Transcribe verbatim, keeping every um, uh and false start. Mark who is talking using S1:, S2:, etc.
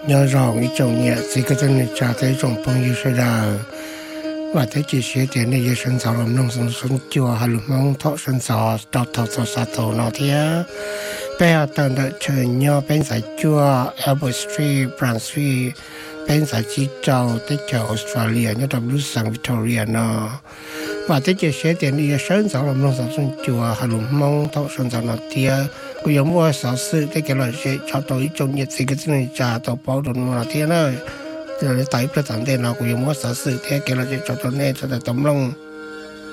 S1: nhớ rằng ý trong nhẹ chỉ có chân này trả thấy trong phong yêu sẽ là và thế chỉ sẽ tiền này yêu sinh sản làm nông sản sống chùa hay là mong thọ sinh sản đào thọ sản sản thọ nào thế bây giờ tận đợi chờ nhau bên giải chùa Albert Street, Brown Street bên giải chi châu tới chợ Australia như trong lúc sang Victoria nó và thế chỉ sẽ tiền này yêu sinh sản làm nông sản sống chùa hay là mong thọ sinh sản nào thếกูยังว่าสาวซื้อได้แก่เราเชื่อชาวตัวอีจงเนี่ยสิ่งที่นี่จ่าตัวเป้าตัวนู้นที่นั่นเดี๋ยวไต่ประจันเดนเรากูยังว่าสาวซื้อได้แก่เราเชื่อชาวตัวเนี่ยชาวตัวตำลง